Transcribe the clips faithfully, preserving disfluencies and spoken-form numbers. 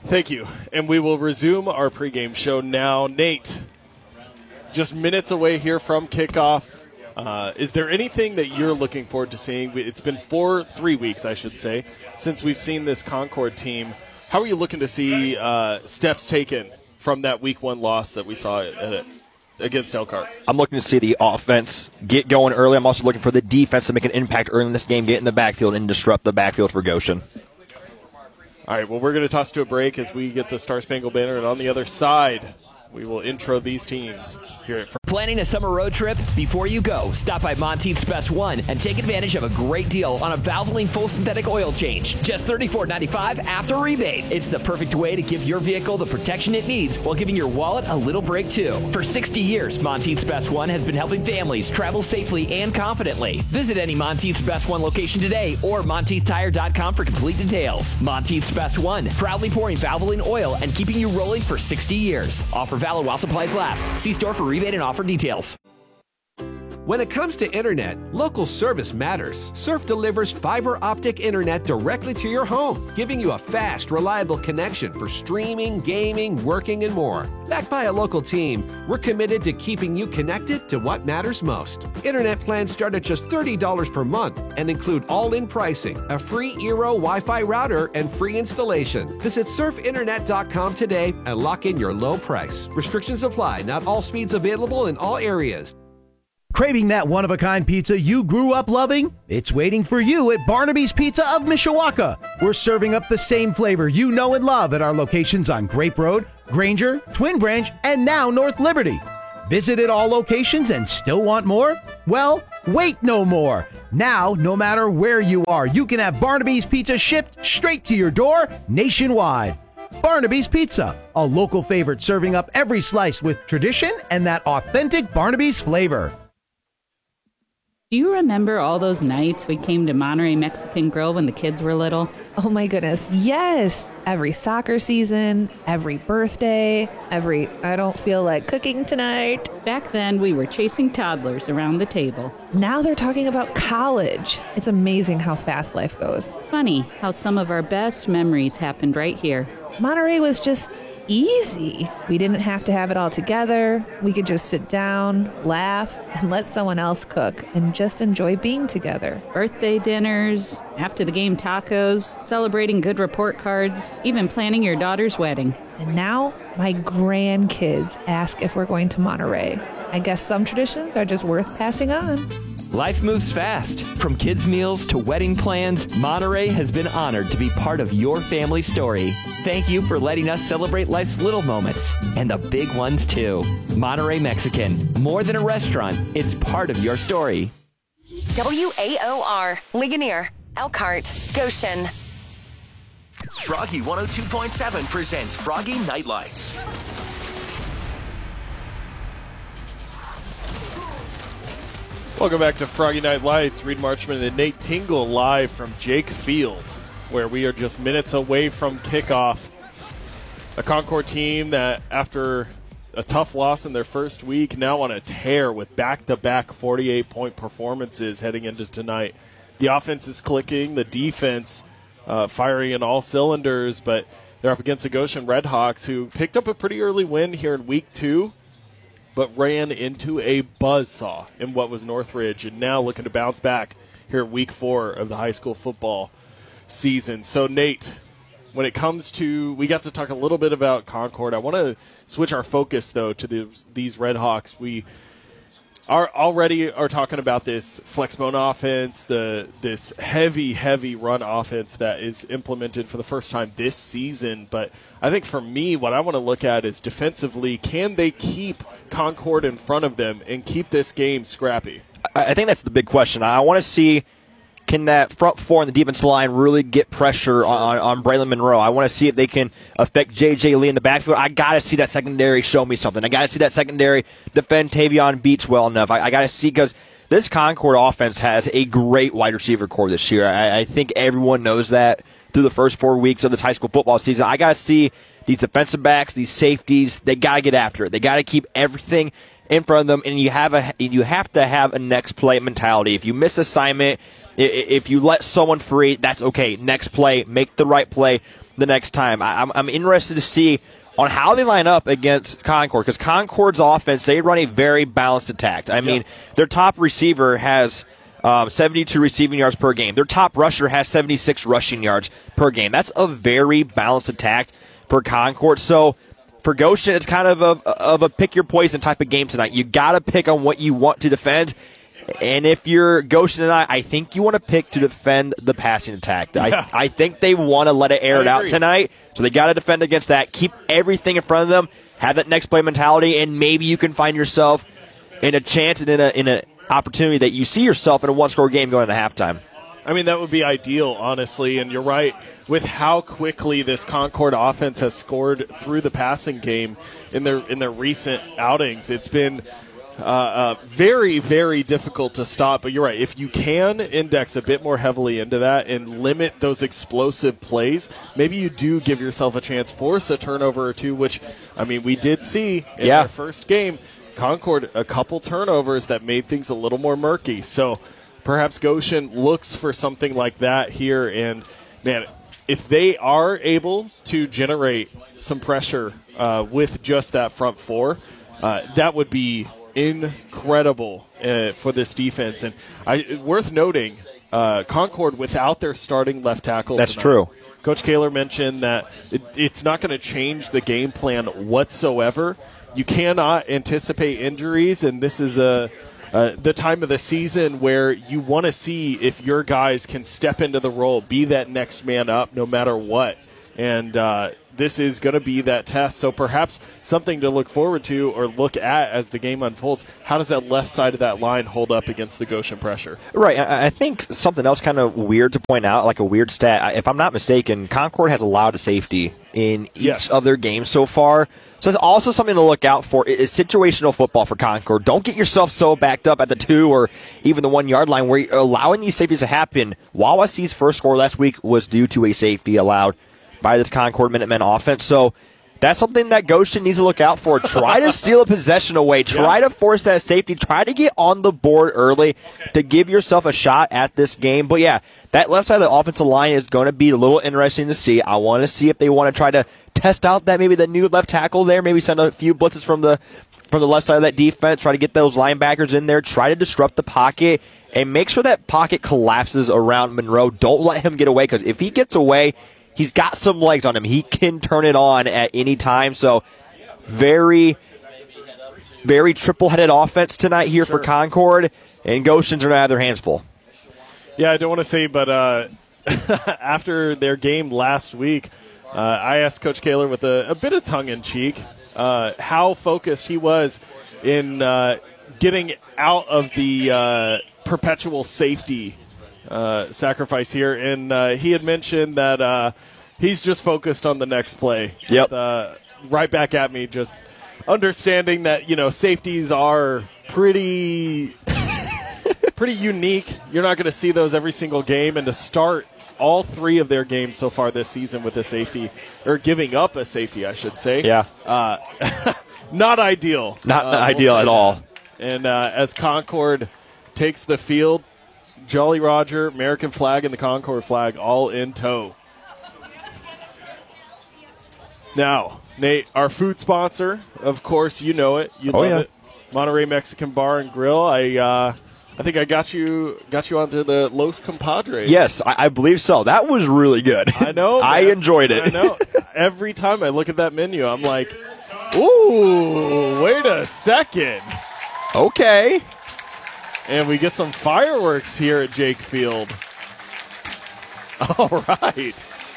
Thank you. And we will resume our pregame show now. Nate, just minutes away here from kickoff. Uh, is there anything that you're looking forward to seeing? It's been four, three weeks, I should say, since we've seen this Concord team. How are you looking to see uh, steps taken from that week one loss that we saw at, at, against Elkhart? I'm looking to see the offense get going early. I'm also looking for the defense to make an impact early in this game, get in the backfield, and disrupt the backfield for Goshen. All right, well, we're going to toss to a break as we get the Star Spangled Banner, and on the other side, we will intro these teams here at Planning a summer road trip? Before you go, stop by Monteith's Best One and take advantage of a great deal on a Valvoline full synthetic oil change. Just thirty-four ninety-five after rebate. It's the perfect way to give your vehicle the protection it needs while giving your wallet a little break too. For sixty years, Monteith's Best One has been helping families travel safely and confidently. Visit any Monteith's Best One location today or Monteith Tire dot com for complete details. Monteith's Best One, proudly pouring Valvoline oil and keeping you rolling for sixty years. Offer valid while supplies last. See store for rebate and offer details. When it comes to internet, local service matters. Surf delivers fiber optic internet directly to your home, giving you a fast, reliable connection for streaming, gaming, working, and more. Backed by a local team, we're committed to keeping you connected to what matters most. Internet plans start at just thirty dollars per month and include all-in pricing, a free Eero Wi-Fi router, and free installation. Visit surf internet dot com today and lock in your low price. Restrictions apply. Not all speeds available in all areas. Craving that one-of-a-kind pizza you grew up loving? It's waiting for you at Barnaby's Pizza of Mishawaka. We're serving up the same flavor you know and love at our locations on Grape Road, Granger, Twin Branch, and now North Liberty. Visited all locations and still want more? Well, wait no more. Now, no matter where you are, you can have Barnaby's Pizza shipped straight to your door nationwide. Barnaby's Pizza, a local favorite serving up every slice with tradition and that authentic Barnaby's flavor. Do you remember all those nights we came to Monterey Mexican Grill when the kids were little? Oh my goodness, yes! Every soccer season, every birthday, every I don't feel like cooking tonight. Back then, we were chasing toddlers around the table. Now they're talking about college. It's amazing how fast life goes. Funny how some of our best memories happened right here. Monterey was just easy. We didn't have to have it all together. We could just sit down, laugh, and let someone else cook and just enjoy being together. Birthday dinners, after the game tacos, celebrating good report cards, even planning your daughter's wedding. And now my grandkids ask if we're going to Monterey. I guess some traditions are just worth passing on. Life moves fast. From kids' meals to wedding plans, Monterey has been honored to be part of your family story. Thank you for letting us celebrate life's little moments and the big ones too. Monterey Mexican, more than a restaurant, it's part of your story. W A O R, Ligonier, Elkhart, Goshen. Froggy one oh two point seven presents Froggy Night Lights. Welcome back to Froggy Night Lights. Reed Marchman and Nate Tingle live from Jake Field, where we are just minutes away from kickoff. A Concord team that, after a tough loss in their first week, now on a tear with back-to-back forty-eight point performances heading into tonight. The offense is clicking, the defense uh, firing in all cylinders, but they're up against the Goshen Redhawks, who picked up a pretty early win here in week two, but ran into a buzzsaw in what was Northridge, and now looking to bounce back here at week four of the high school football season. So, Nate, when it comes to, we got to talk a little bit about Concord. I want to switch our focus, though, to the, these Redhawks. We are already are talking about this flexbone offense, the this heavy, heavy run offense that is implemented for the first time this season. But I think for me, what I want to look at is defensively, can they keep Concord in front of them and keep this game scrappy? I think that's the big question. I want to see, can that front four and the defensive line really get pressure on, on Braylon Monroe? I want to see if they can affect J J Lee in the backfield. I got to see that secondary show me something. I got to see that secondary defend Tavion Beach well enough. I, I got to see, because this Concord offense has a great wide receiver core this year. I, I think everyone knows that through the first four weeks of this high school football season. I got to see these defensive backs, these safeties, they got to get after it. They got to keep everything in front of them, and you have a you have to have a next play mentality. If you miss assignment, if you let someone free, that's okay. Next play, make the right play. the next time. I, I'm, I'm interested to see on how they line up against Concord, because Concord's offense, they run a very balanced attack. I mean, yep. their top receiver has um, seventy-two receiving yards per game. Their top rusher has seventy-six rushing yards per game. That's a very balanced attack for Concord. So for Goshen, it's kind of a, of a pick-your-poison type of game tonight. You got to pick on what you want to defend. And if you're Goshen and I, I think you want to pick to defend the passing attack. Yeah. I, I think they want to let it air I it out agree. tonight, so they got to defend against that. Keep everything in front of them. Have that next play mentality, and maybe you can find yourself in a chance and in a in an opportunity that you see yourself in a one-score game going into halftime. I mean, that would be ideal, honestly, and you're right. With how quickly this Concord offense has scored through the passing game in their in their recent outings, it's been uh, uh, very, very difficult to stop. But you're right. If you can index a bit more heavily into that and limit those explosive plays, maybe you do give yourself a chance, force a turnover or two, which, I mean, we did see in yeah. their first game. Concord, a couple turnovers that made things a little more murky. So perhaps Goshen looks for something like that here. And, man, if they are able to generate some pressure uh, with just that front four, uh, that would be incredible uh, for this defense. And I, worth noting, uh, Concord without their starting left tackle. That's tonight. true. Coach Kaler mentioned that it, it's not going to change the game plan whatsoever. You cannot anticipate injuries, and this is a uh, the time of the season where you want to see if your guys can step into the role, be that next man up no matter what. And uh, this is going to be that test. So perhaps something to look forward to or look at as the game unfolds. How does that left side of that line hold up against the Goshen pressure? Right. I think something else kind of weird to point out, like a weird stat. If I'm not mistaken, Concord has allowed a safety in each yes. of their games so far. So it's also something to look out for. It's situational football for Concord. Don't get yourself so backed up at the two or even the one-yard line where you're allowing these safeties to happen. Wawassee's first score last week was due to a safety allowed by this Concord Minutemen offense. So that's something that Goshen needs to look out for. Try to steal a possession away. Try yeah. to force that safety. Try to get on the board early to give yourself a shot at this game. But, yeah, that left side of the offensive line is going to be a little interesting to see. I want to see if they want to try to test out that maybe the new left tackle there, maybe send a few blitzes from the from the left side of that defense, try to get those linebackers in there, try to disrupt the pocket, and make sure that pocket collapses around Monroe. Don't let him get away, because if he gets away, he's got some legs on him. He can turn it on at any time. So very, very triple-headed offense tonight here sure. for Concord, and Goshen's going to have their hands full. Yeah, I don't want to say, but uh, after their game last week, uh, I asked Coach Kaler with a, a bit of tongue-in-cheek uh, how focused he was in uh, getting out of the uh, perpetual safety Uh, sacrifice here, and uh, he had mentioned that uh, he's just focused on the next play. Yep. Uh, right back at me, just understanding that, you know, safeties are pretty pretty unique. You're not going to see those every single game, and to start all three of their games so far this season with a safety, or giving up a safety, I should say. Yeah. Uh, not ideal. Not uh, ideal we'll at that. all. And uh, as Concord takes the field, Jolly Roger, American flag, and the Concord flag all in tow. Now, Nate, our food sponsor, of course, you know it. You oh, love yeah. it. Monterey Mexican Bar and Grill. I uh, I think I got you got you onto the Los Compadres. Yes, I, I believe so. That was really good. I know. I man. enjoyed it. I know. Every time I look at that menu, I'm like, ooh, wait a second. Okay. And we get some fireworks here at Jake Field. All right.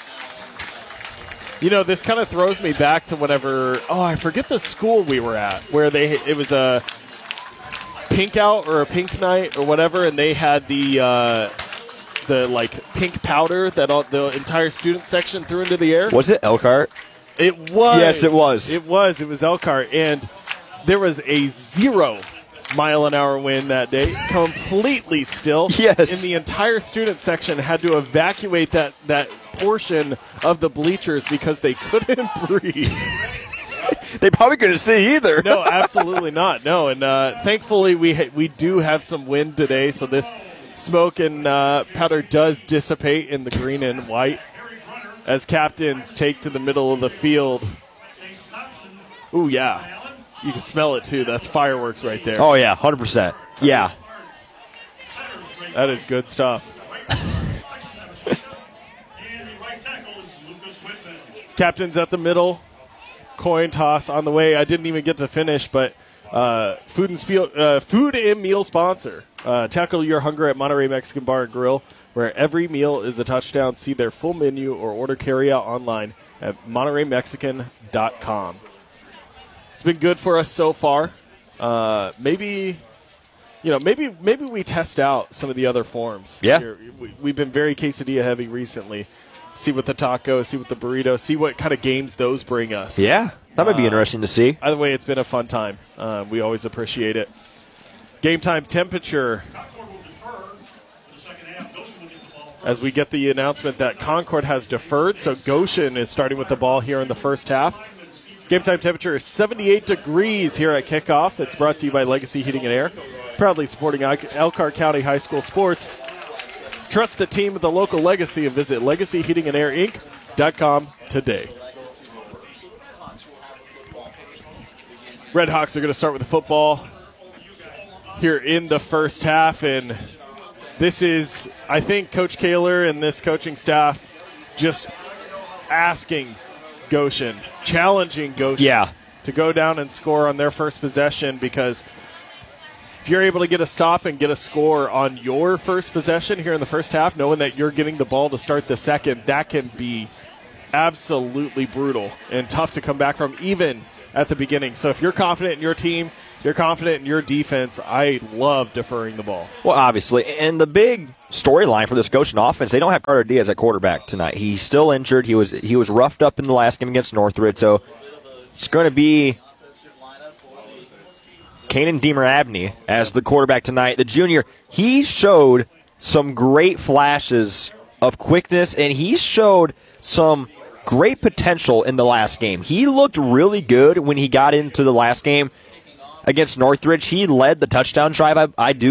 You know, this kind of throws me back to whenever, oh, I forget the school we were at, where they it was a pink out or a pink night or whatever, and they had the, uh, the like, pink powder that all, the entire student section threw into the air. Was it Elkhart? It was. Yes, it was. It was. It was Elkhart. And there was a zero mile an hour wind that day, completely still. Yes. And the entire student section had to evacuate that, that portion of the bleachers because they couldn't breathe. They probably couldn't see either. No, absolutely not. No, and uh, thankfully we ha- we do have some wind today, so this smoke and uh, powder does dissipate in the green and white. as captains take to the middle of the field. Ooh, yeah. You can smell it, too. That's fireworks right there. Oh, yeah, one hundred percent. Yeah. That is good stuff. Captains at the middle. Coin toss on the way. I didn't even get to finish, but uh, food and spiel, uh, food and meal sponsor. Uh, tackle your hunger at Monterey Mexican Bar and Grill, where every meal is a touchdown. See their full menu or order carryout online at monterey mexican dot com. It's been good for us so far. Uh, maybe, you know, maybe maybe we test out some of the other forms. Yeah. Here. We, we've been very quesadilla heavy recently. See what the taco, see what the burrito, see what kind of games those bring us. Yeah, that might be Uh, interesting to see. Either way, it's been a fun time. Uh, we always appreciate it. Game time temperature. As we get the announcement that Concord has deferred, so Goshen is starting with the ball here in the first half. Game time temperature is seventy-eight degrees here at kickoff. It's brought to you by Legacy Heating and Air, proudly supporting Elkhart County High School sports. Trust the team with the local legacy and visit legacy heating and air inc dot com today. Redhawks are going to start with the football here in the first half, and this is, I think, Coach Kaler and this coaching staff just asking Goshen, challenging Goshen Yeah. to go down and score on their first possession, because if you're able to get a stop and get a score on your first possession here in the first half, knowing that you're getting the ball to start the second, that can be absolutely brutal and tough to come back from, even at the beginning. So if you're confident in your team, you're confident in your defense, I love deferring the ball. Well, obviously. And the big storyline for this Goshen offense, they don't have Carter Diaz at quarterback tonight. He's still injured. He was he was roughed up in the last game against Northridge. So it's going to be Kanan Deemer Abney as the quarterback tonight. The junior, he showed some great flashes of quickness, and he showed some great potential in the last game. He looked really good when he got into the last game against Northridge. He led the touchdown drive. I, I do